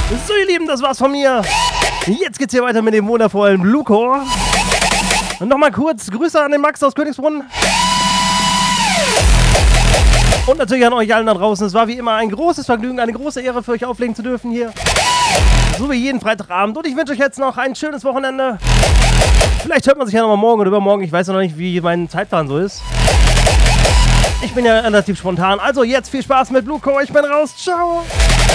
So, ihr Lieben, das war's von mir. Jetzt geht's hier weiter mit dem wundervollen Bluecore. Und nochmal kurz Grüße an den Max aus Königsbrunn. Und natürlich an euch allen da draußen. Es war wie immer ein großes Vergnügen, eine große Ehre für euch auflegen zu dürfen hier. So wie jeden Freitagabend. Und ich wünsche euch jetzt noch ein schönes Wochenende. Vielleicht hört man sich ja nochmal morgen oder übermorgen. Ich weiß noch nicht, wie mein Zeitplan so ist. Ich bin ja relativ spontan. Also jetzt viel Spaß mit Bluecore. Ich bin raus. Ciao.